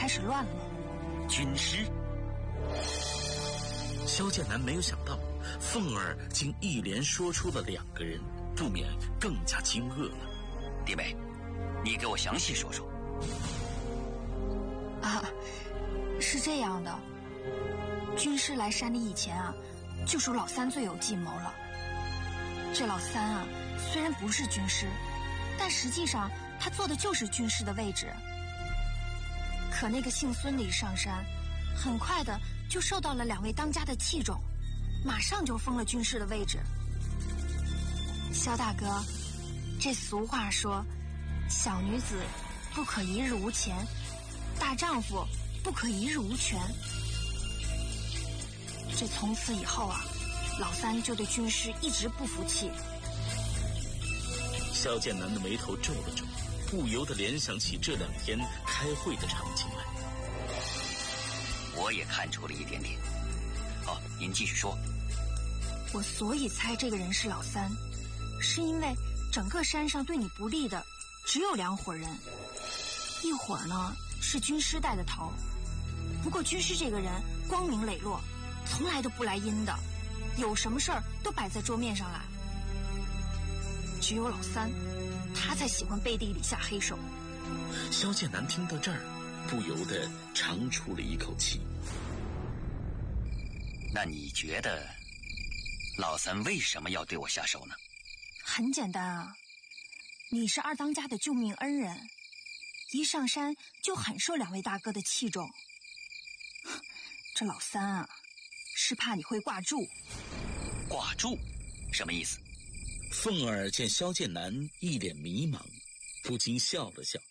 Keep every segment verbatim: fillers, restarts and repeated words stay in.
开始乱了。 军师？ 萧剑南没有想到，凤儿竟一连说出了两个人，不免更加惊愕了。 弟妹，你给我详细说说。 啊，是这样的，军师来山里以前啊，就属老三最有计谋了。这老三啊，虽然不是军师，但实际上他坐的就是军师的位置。可那个姓孙的一上山，很快的就受到了两位当家的器重，马上就封了军师的位置。萧大哥，这俗话说，小女子不可一日无钱，大丈夫不可一日无权。这从此以后啊，老三就对军师一直不服气。 萧剑南的眉头皱了皱，不由得联想起这两天开会的场景来。 我也看出了一点点。好，您继续说。 我所以猜这个人是老三，是因为整个山上对你不利的只有两伙人，一伙呢是军师带的头，不过军师这个人光明磊落，从来都不来阴的，有什么事儿都摆在桌面上来。只有老三，他才喜欢背地里下黑手。 萧剑南听到这儿，不由得长出了一口气。 那你觉得老三为什么要对我下手呢？ 很简单啊，你是二当家的救命恩人，一上山就很受两位大哥的器重。这老三啊，是怕你会挂柱。 挂柱？什么意思？ 凤儿见萧剑南一脸迷茫，不禁笑了笑。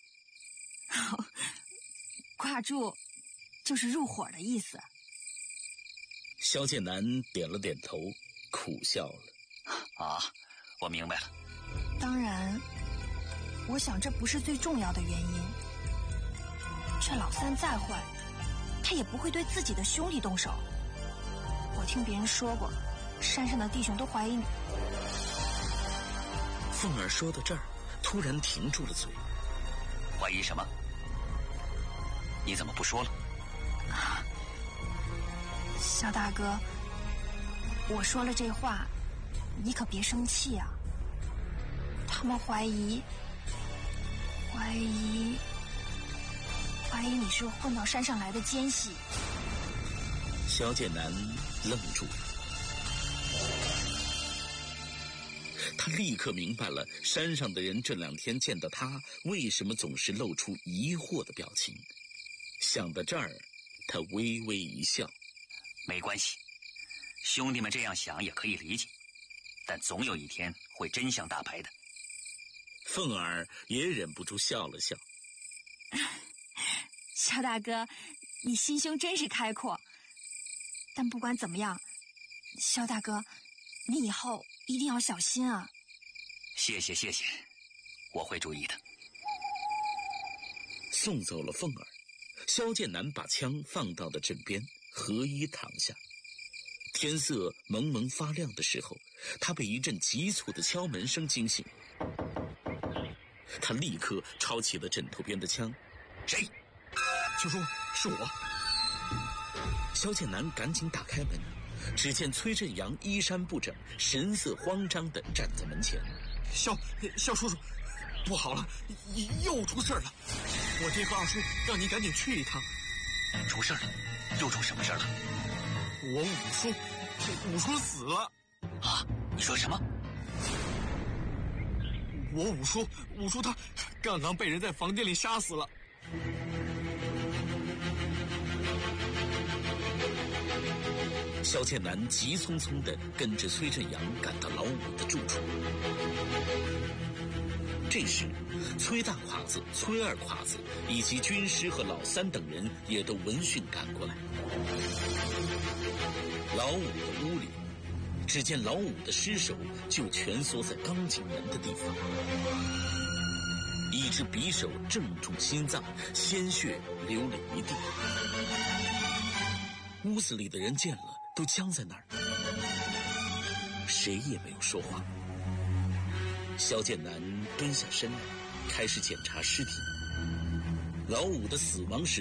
挂柱就是入伙的意思。 萧剑南点了点头，苦笑了。 啊，我明白了。 当然，我想这不是最重要的原因。这老三再坏，他也不会对自己的兄弟动手。我听别人说过，山上的弟兄都怀疑你。 凤儿说到这儿，突然停住了嘴。 怀疑什么？你怎么不说了？ 啊，萧大哥，我说了这话，你可别生气啊。他们怀疑，怀疑，怀疑你是混到山上来的奸细。 萧剑南愣住了，他立刻明白了山上的人这两天见到他为什么总是露出疑惑的表情。想到这儿，他微微一笑。 没关系，兄弟们这样想也可以理解，但总有一天会真相大白的。 凤儿也忍不住笑了笑。 萧大哥，你心胸真是开阔。但不管怎么样，萧大哥，你以后一定要小心啊。 谢谢谢谢，我会注意的。 送走了凤儿，萧剑南把枪放到了枕边，合衣躺下。天色蒙蒙发亮的时候，他被一阵急促的敲门声惊醒。他立刻抄起了枕头边的枪。 谁？ 秋叔，是我。 萧剑南赶紧打开门，只见崔振阳衣衫不整，神色慌张地站在门前。 萧萧叔叔，不好了，又出事了！我爹和二叔让您赶紧去一趟。 出事了？又出什么事了？ 我五叔，五叔死了。 啊？你说什么？ 我五叔，五叔他刚刚被人在房间里杀死了。 萧剑南急匆匆地跟着崔振阳赶到老五的住处。这时，崔大侉子、崔二侉子以及军师和老三等人也都闻讯赶过来。老五的屋里，只见老五的尸首就蜷缩在钢井门的地方，一只匕首正中心脏，鲜血流了一地。屋子里的人见了都僵在那儿，谁也没有说话。萧剑南蹲下身来，开始检查尸体。老五的死亡时